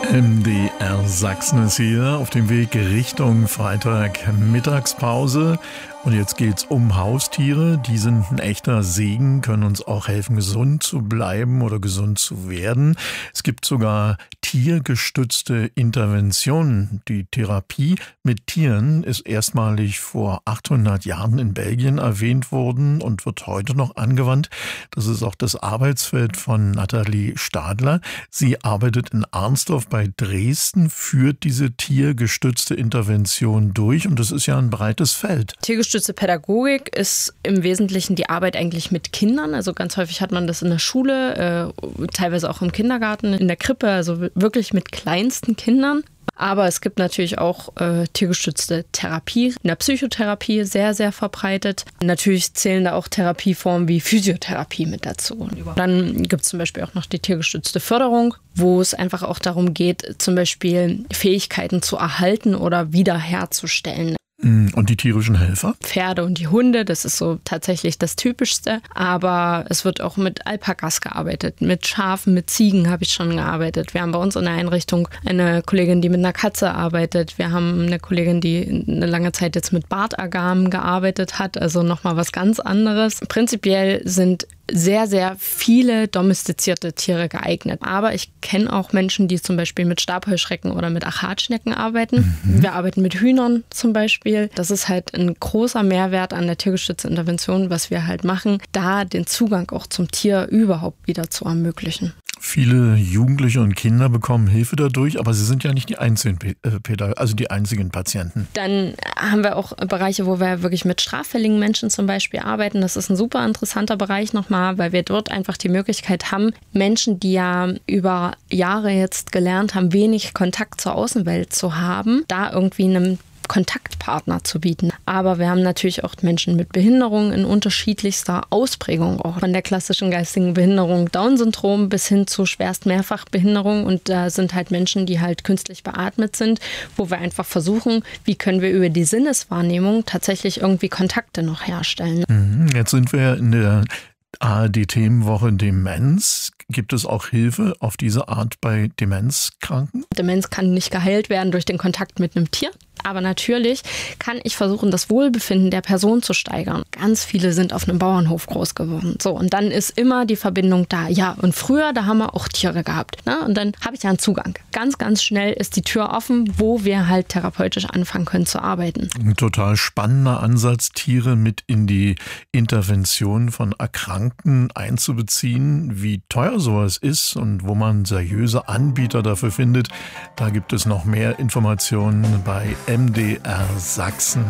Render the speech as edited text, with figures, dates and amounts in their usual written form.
MDR Sachsen ist hier auf dem Weg Richtung Freitag-Mittagspause. Und jetzt geht's um Haustiere. Die sind ein echter Segen, können uns auch helfen, gesund zu bleiben oder gesund zu werden. Es gibt sogar tiergestützte Interventionen. Die Therapie mit Tieren ist erstmalig vor 800 Jahren in Belgien erwähnt worden und wird heute noch angewandt. Das ist auch das Arbeitsfeld von Nathalie Stadler. Sie arbeitet in Arnsdorf bei Dresden, führt diese tiergestützte Intervention durch und das ist ja ein breites Feld. Tiergestützte Pädagogik ist im Wesentlichen die Arbeit eigentlich mit Kindern. Also ganz häufig hat man das in der Schule, teilweise auch im Kindergarten, in der Krippe, also wirklich mit kleinsten Kindern. Aber es gibt natürlich auch tiergestützte Therapie. In der Psychotherapie sehr, sehr verbreitet. Natürlich zählen da auch Therapieformen wie Physiotherapie mit dazu. Dann gibt es zum Beispiel auch noch die tiergestützte Förderung, wo es einfach auch darum geht, zum Beispiel Fähigkeiten zu erhalten oder wiederherzustellen. Und die tierischen Helfer? Pferde und die Hunde, das ist so tatsächlich das Typischste. Aber es wird auch mit Alpakas gearbeitet, mit Schafen, mit Ziegen habe ich schon gearbeitet. Wir haben bei uns in der Einrichtung eine Kollegin, die mit einer Katze arbeitet. Wir haben eine Kollegin, die eine lange Zeit jetzt mit Bartagamen gearbeitet hat, also nochmal was ganz anderes. Prinzipiell sind sehr, sehr viele domestizierte Tiere geeignet. Aber ich kenne auch Menschen, die zum Beispiel mit Stabheuschrecken oder mit Achatschnecken arbeiten. Wir arbeiten mit Hühnern zum Beispiel. Das ist halt ein großer Mehrwert an der tiergestützten Intervention, was wir halt machen, da den Zugang auch zum Tier überhaupt wieder zu ermöglichen. Viele Jugendliche und Kinder bekommen Hilfe dadurch, aber sie sind ja nicht die einzigen Patienten. Dann haben wir auch Bereiche, wo wir wirklich mit straffälligen Menschen zum Beispiel arbeiten. Das ist ein super interessanter Bereich nochmal, weil wir dort einfach die Möglichkeit haben, Menschen, die ja über Jahre jetzt gelernt haben, wenig Kontakt zur Außenwelt zu haben, da irgendwie einem Kontaktpartner zu bieten. Aber wir haben natürlich auch Menschen mit Behinderung in unterschiedlichster Ausprägung, auch von der klassischen geistigen Behinderung, Down-Syndrom bis hin zu schwerst Mehrfachbehinderung. Und da sind halt Menschen, die halt künstlich beatmet sind, wo wir einfach versuchen, wie können wir über die Sinneswahrnehmung tatsächlich irgendwie Kontakte noch herstellen. Jetzt sind wir in der ARD-Themenwoche Demenz. Gibt es auch Hilfe auf diese Art bei Demenzkranken? Demenz kann nicht geheilt werden durch den Kontakt mit einem Tier. Aber natürlich kann ich versuchen, das Wohlbefinden der Person zu steigern. Ganz viele sind auf einem Bauernhof groß geworden. So, und dann ist immer die Verbindung da. Ja, und früher, da haben wir auch Tiere gehabt. Ne? Und dann habe ich ja einen Zugang. Ganz, ganz schnell ist die Tür offen, wo wir halt therapeutisch anfangen können zu arbeiten. Ein total spannender Ansatz, Tiere mit in die Intervention von Erkrankten einzubeziehen. Wie teuer sowas ist und wo man seriöse Anbieter dafür findet, da gibt es noch mehr Informationen bei MDR Sachsen.